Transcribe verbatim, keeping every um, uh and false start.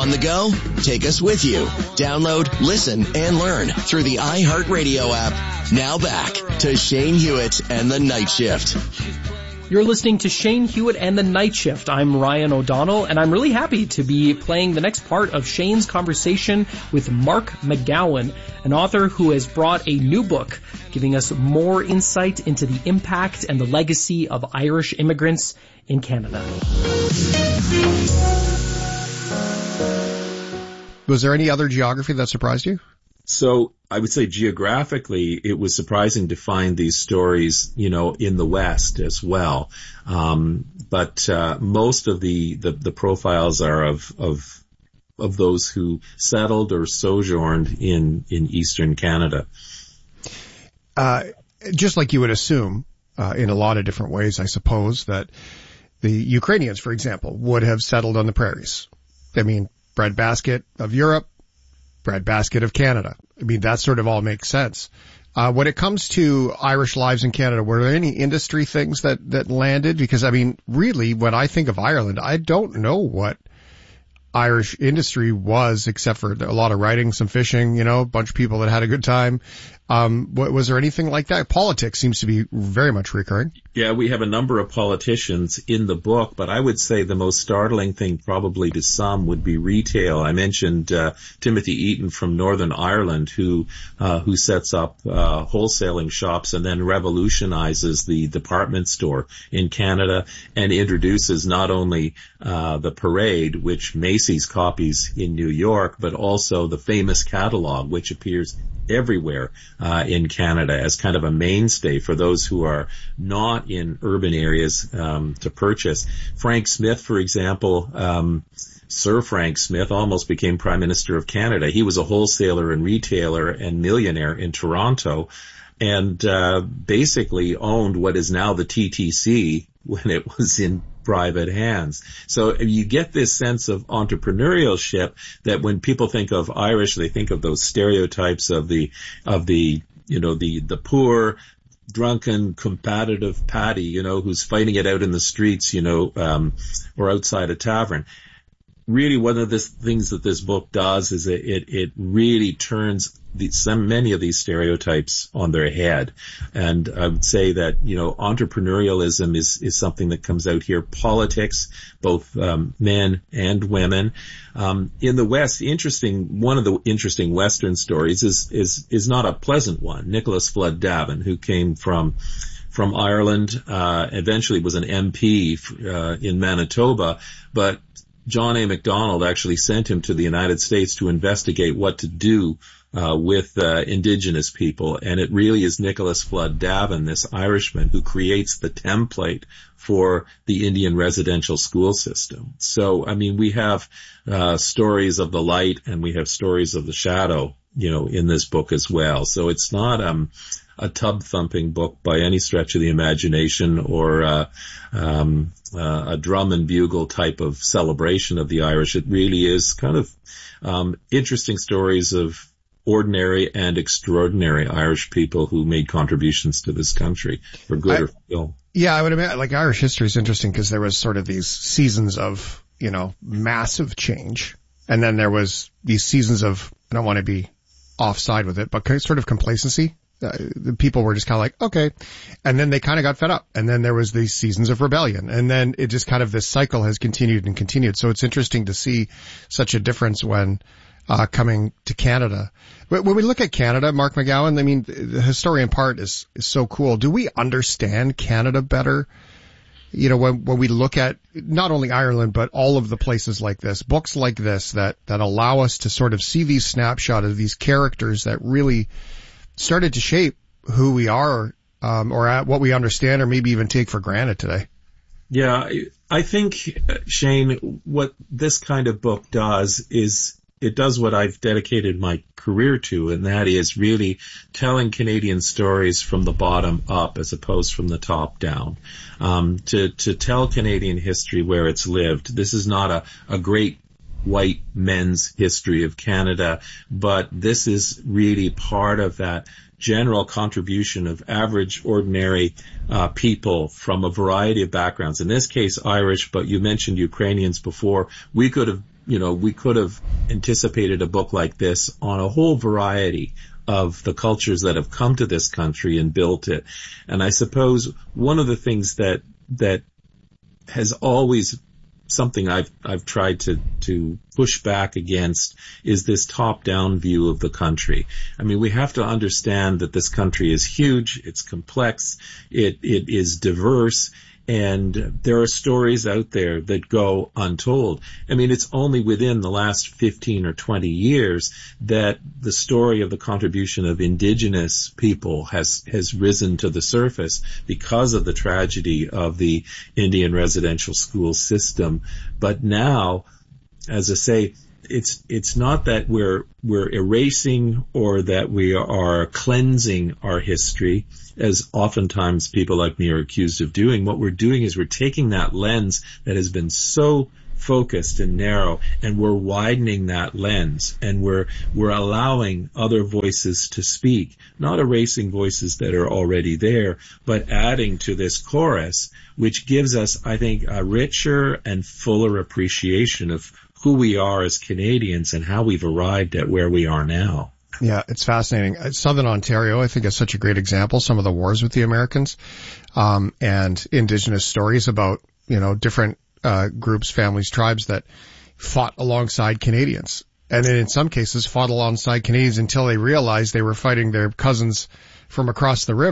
On the go? Take us with you. Download, listen, and learn through the iHeartRadio app. Now back to Shane Hewitt and the Night Shift. You're listening to Shane Hewitt and the Night Shift. I'm Ryan O'Donnell, and I'm really happy to be playing the next part of Shane's conversation with Mark McGowan, an author who has brought a new book giving us more insight into the impact and the legacy of Irish immigrants in Canada. Was there any other geography that surprised you? So I would say geographically, it was surprising to find these stories, you know, in the West as well. Um, but uh, most of the, the, the profiles are of, of of those who settled or sojourned in, in Eastern Canada. Uh, just like you would assume, uh, in a lot of different ways, I suppose, that the Ukrainians, for example, would have settled on the prairies. I mean, breadbasket of Europe, breadbasket of Canada. I mean, that sort of all makes sense. Uh, when it comes to Irish lives in Canada, were there any industry things that, that landed? Because, I mean, really, when I think of Ireland, I don't know what Irish industry was, except for a lot of writing, some fishing, you know, a bunch of people that had a good time. Um, was there anything like that? Politics seems to be very much recurring. Yeah, we have a number of politicians in the book, but I would say the most startling thing probably to some would be retail. I mentioned uh, Timothy Eaton from Northern Ireland, who uh, who sets up uh, wholesaling shops and then revolutionizes the department store in Canada and introduces not only uh, the parade, which Macy's copies in New York, but also the famous catalog, which appears everywhere uh, in Canada as kind of a mainstay for those who are not in urban areas um, to purchase. Frank Smith, for example, um, Sir Frank Smith almost became Prime Minister of Canada. He was a wholesaler and retailer and millionaire in Toronto and uh, basically owned what is now the T T C when it was in private hands. So you get this sense of entrepreneurship that when people think of Irish, they think of those stereotypes of the, of the, you know, the, the poor, drunken, competitive Paddy, you know, who's fighting it out in the streets, you know, um, or outside a tavern. Really, one of the things that this book does is it, it, it really turns the, some, many of these stereotypes on their head. And I would say that, you know, entrepreneurialism is, is something that comes out here. Politics, both, um, men and women. Um, in the West, interesting, one of the interesting Western stories is, is, is not a pleasant one. Nicholas Flood Davin, who came from, from Ireland, uh, eventually was an M P, uh, in Manitoba, but John A. Macdonald actually sent him to the United States to investigate what to do uh, with uh, indigenous people. And it really is Nicholas Flood Davin, this Irishman, who creates the template for the Indian residential school system. So, I mean, we have uh, stories of the light and we have stories of the shadow, you know, in this book as well. So it's not um a tub-thumping book by any stretch of the imagination or uh, um, uh, a drum and bugle type of celebration of the Irish. It really is kind of um, interesting stories of ordinary and extraordinary Irish people who made contributions to this country, for good I, or for ill. Yeah, I would imagine, like, Irish history is interesting because there was sort of these seasons of, you know, massive change. And then there was these seasons of, I don't want to be offside with it, but sort of complacency. Uh, the people were just kind of like, okay. And then they kind of got fed up. And then there was these seasons of rebellion. And then it just kind of, this cycle has continued and continued. So it's interesting to see such a difference when, uh, coming to Canada. When we look at Canada, Mark McGowan, I mean, the historian part is, is so cool. Do we understand Canada better? You know, when, when we look at not only Ireland, but all of the places like this, books like this that, that allow us to sort of see these snapshots of these characters that really started to shape who we are, um, or at what we understand or maybe even take for granted today. Yeah, I think, Shane, what this kind of book does is it does what I've dedicated my career to, and that is really telling Canadian stories from the bottom up as opposed from the top down. Um, to, to tell Canadian history where it's lived. This is not a, a great white men's history of Canada, but this is really part of that general contribution of average, ordinary uh, people from a variety of backgrounds. In this case, Irish, but you mentioned Ukrainians before. We could have you know, we could have anticipated a book like this on a whole variety of the cultures that have come to this country and built it. And I suppose one of the things that, that has always something I've, I've tried to, to push back against is this top-down view of the country. I mean, we have to understand that this country is huge, it's complex, it, it is diverse, and there are stories out there that go untold. I mean, it's only within the last fifteen or twenty years that the story of the contribution of indigenous people has, has risen to the surface because of the tragedy of the Indian residential school system. But now, as I say, it's, it's not that we're, we're erasing or that we are cleansing our history, as oftentimes people like me are accused of doing. What we're doing is we're taking that lens that has been so focused and narrow, and we're widening that lens, and we're, we're allowing other voices to speak, not erasing voices that are already there, but adding to this chorus, which gives us, I think, a richer and fuller appreciation of who we are as Canadians and how we've arrived at where we are now. Yeah, it's fascinating. Southern Ontario, I think, is such a great example. Some of the wars with the Americans, um, and Indigenous stories about, you know, different uh, groups, families, tribes that fought alongside Canadians. And then in some cases fought alongside Canadians until they realized they were fighting their cousins from across the river.